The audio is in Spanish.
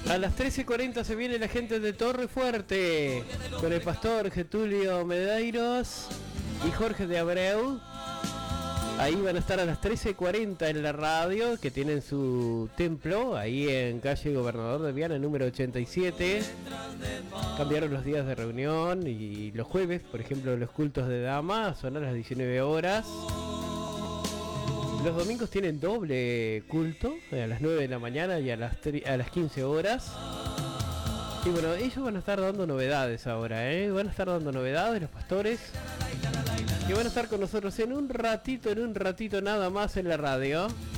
A las 13:40 se viene la gente de Torre Fuerte con el pastor Getulio Medeiros y Jorge de Abreu. Ahí van a estar a las 13:40 en la radio, que tienen su templo ahí en calle Gobernador de Viana, número 87. Cambiaron los días de reunión y los jueves, por ejemplo, los cultos de dama son a las 19 horas. Los domingos tienen doble culto, a las 9 de la mañana y a las 15 horas. Y bueno, ellos van a estar dando novedades ahora, van a estar dando novedades los pastores. Que van a estar con nosotros en un ratito nada más en la radio.